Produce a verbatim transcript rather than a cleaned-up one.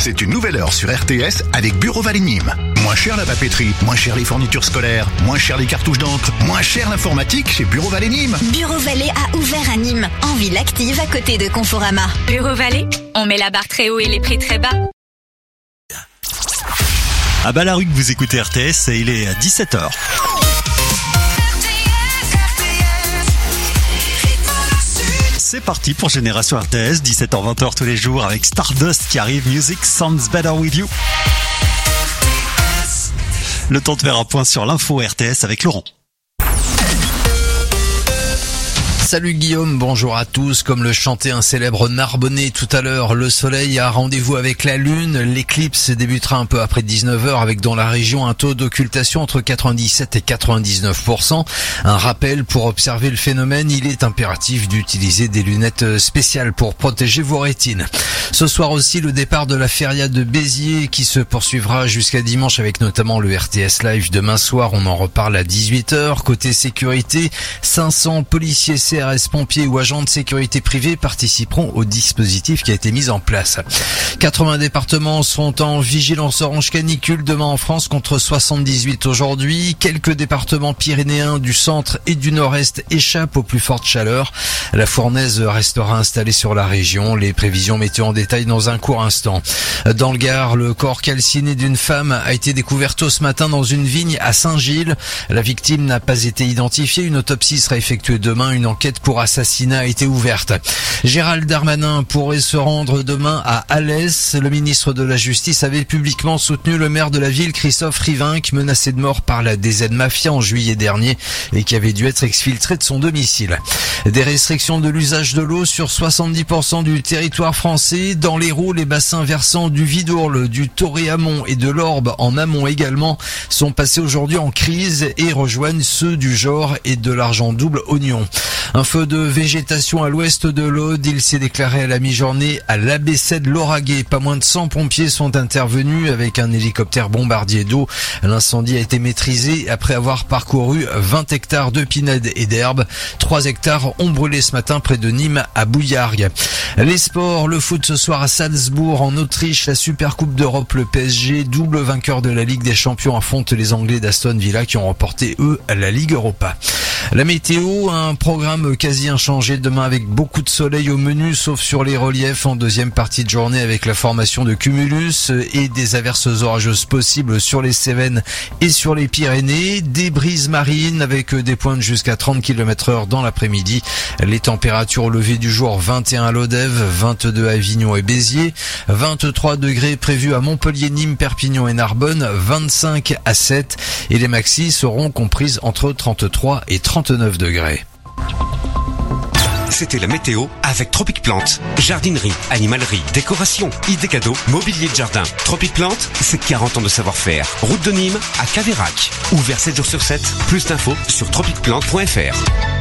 C'est une nouvelle heure sur R T S avec Bureau Vallée Nîmes. Moins cher la papeterie, moins cher les fournitures scolaires, moins cher les cartouches d'encre, moins cher l'informatique chez Bureau Vallée Nîmes. Bureau Vallée a ouvert à Nîmes, en ville active à côté de Conforama. Bureau Vallée, on met la barre très haut et les prix très bas. À Ballaruc, vous écoutez R T S et il est à dix-sept heures. C'est parti pour Génération R T S, dix-sept heures vingt tous les jours avec Stardust qui arrive, Music Sounds Better With You. Le temps de faire un point sur l'info R T S avec Laurent. Salut Guillaume, bonjour à tous. Comme le chantait un célèbre Narbonnais tout à l'heure, le soleil a rendez-vous avec la lune. L'éclipse débutera un peu après dix-neuf heures avec dans la région un taux d'occultation entre quatre-vingt-dix-sept et quatre-vingt-dix-neuf pour cent. Un rappel, pour observer le phénomène, il est impératif d'utiliser des lunettes spéciales pour protéger vos rétines. Ce soir aussi, le départ de la feria de Béziers qui se poursuivra jusqu'à dimanche avec notamment le R T S Live demain soir. On en reparle à dix-huit heures. Côté sécurité, cinq cents policiers, C R S, pompiers ou agents de sécurité privés participeront au dispositif qui a été mis en place. quatre-vingts départements sont en vigilance orange canicule demain en France contre soixante-dix-huit aujourd'hui. Quelques départements pyrénéens du centre et du nord-est échappent aux plus fortes chaleurs. La fournaise restera installée sur la région. Les prévisions météo en détail dans un court instant. Dans le Gard, le corps calciné d'une femme a été découvert tôt ce matin dans une vigne à Saint-Gilles. La victime n'a pas été identifiée. Une autopsie sera effectuée demain. Une enquête pour assassinat a été ouverte. Gérald Darmanin pourrait se rendre demain à Alès. Le ministre de la Justice avait publiquement soutenu le maire de la ville, Christophe Rivinc, menacé de mort par la D Z Mafia en juillet dernier et qui avait dû être exfiltré de son domicile. Des restrictions de l'usage de l'eau sur soixante-dix pour cent du territoire français. Dans l'Hérault, les bassins versants du Vidourle, du Toré-Amont et de l'Orbe en amont également sont passés aujourd'hui en crise et rejoignent ceux du Jord et de l'Argent-Double-Oignon. Un feu de végétation à l'ouest de l'Aude, il s'est déclaré à la mi-journée à l'A B C de Lauragais. Pas moins de cent pompiers sont intervenus avec un hélicoptère bombardier d'eau. L'incendie a été maîtrisé après avoir parcouru vingt hectares de pinèdes et d'herbes. trois hectares ont brûlé ce matin près de Nîmes à Bouillargues. Les sports, le foot ce soir à Salzbourg en Autriche, la Supercoupe d'Europe, le P S G, double vainqueur de la Ligue des Champions, affronte les Anglais d'Aston Villa qui ont remporté eux la Ligue Europa. La météo, un programme quasi inchangé demain avec beaucoup de soleil au menu sauf sur les reliefs en deuxième partie de journée avec la formation de cumulus et des averses orageuses possibles sur les Cévennes et sur les Pyrénées, des brises marines avec des pointes jusqu'à trente kilomètres heure dans l'après-midi. Les températures au lever du jour, vingt et un à Lodève, vingt-deux à Avignon et Béziers, vingt-trois degrés prévus à Montpellier, Nîmes, Perpignan et Narbonne, vingt-cinq à Sète et les maxis seront comprises entre trente-trois et trente-neuf degrés. C'était la météo avec Tropic Plante. Jardinerie, animalerie, décoration, idées cadeaux, mobilier de jardin. Tropic Plante, c'est quarante ans de savoir-faire. Route de Nîmes à Caveyrac. Ouvert sept jours sur sept. Plus d'infos sur tropic plante point f r.